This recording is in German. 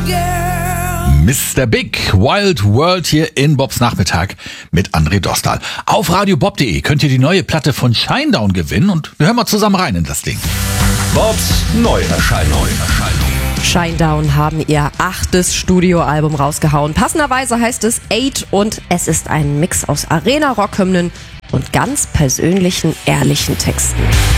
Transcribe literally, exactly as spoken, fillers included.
Mister Big Wild World hier in Bobs Nachmittag mit André Dostal. Auf radio bob punkt de könnt ihr die neue Platte von Shinedown gewinnen und wir hören mal zusammen rein in das Ding. Bobs Neuerscheinung. Shinedown haben ihr achtes Studioalbum rausgehauen. Passenderweise heißt es Eight und es ist ein Mix aus Arena-Rock-Hymnen und ganz persönlichen, ehrlichen Texten.